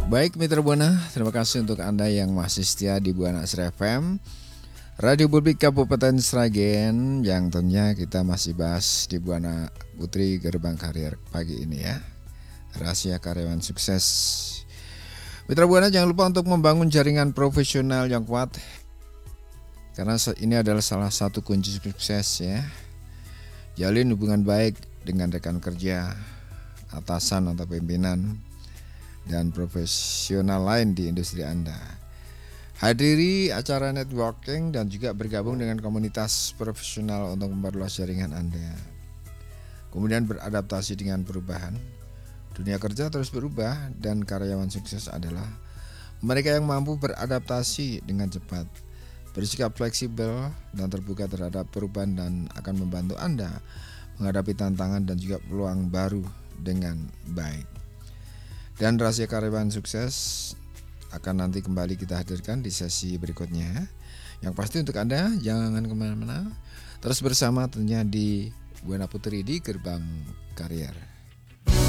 Baik Mitra Buana, terima kasih untuk Anda yang masih setia di Buana Asri FM, Radio Publik Kabupaten Sragen, yang tentunya kita masih bahas di Buana Putri Gerbang Karier pagi ini ya. Rahasia karyawan sukses. Mitra Buana, jangan lupa untuk membangun jaringan profesional yang kuat, karena ini adalah salah satu kunci sukses ya. Jalin hubungan baik dengan rekan kerja, atasan atau pimpinan, dan profesional lain di industri Anda. Hadiri acara networking dan juga bergabung dengan komunitas profesional untuk memperluas jaringan Anda. Kemudian beradaptasi dengan perubahan. Dunia kerja terus berubah dan karyawan sukses adalah mereka yang mampu beradaptasi dengan cepat, bersikap fleksibel dan terbuka terhadap perubahan, dan akan membantu Anda menghadapi tantangan dan juga peluang baru dengan baik. Dan rahasia karyawan sukses akan nanti kembali kita hadirkan di sesi berikutnya. Yang pasti untuk Anda jangan kemana-mana, terus bersama tentunya di Buana Putri di Gerbang Karier.